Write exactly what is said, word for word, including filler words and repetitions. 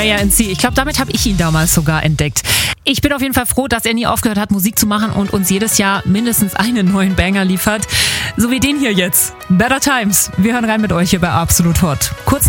I N C. Ich glaube, damit habe ich ihn damals sogar entdeckt. Ich bin auf jeden Fall froh, dass er nie aufgehört hat, Musik zu machen und uns jedes Jahr mindestens einen neuen Banger liefert. So wie den hier jetzt. Better Times. Wir hören rein mit euch hier bei Absolut Hot. Kurz